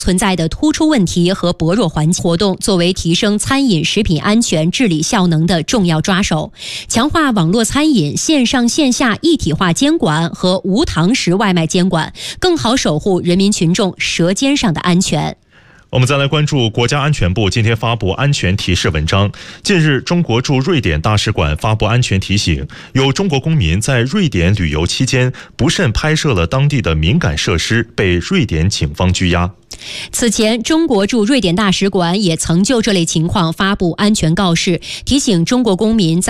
存在的突出问题和薄弱环境。活动作为提升餐饮食品安全治理效能的重要抓手，强化网络餐饮线上线下一体化监管和无堂食外卖监管，更好守护人民群众舌尖上的安全。 我们再来关注国家安全部今天发布安全提示文章。近日，中国驻瑞典大使馆发布安全提醒，有中国公民在瑞典旅游期间不慎拍摄了当地的敏感设施，被瑞典警方拘押。 此前，中国驻瑞典大使馆也曾就这类情况发布安全告示，提醒中国公民在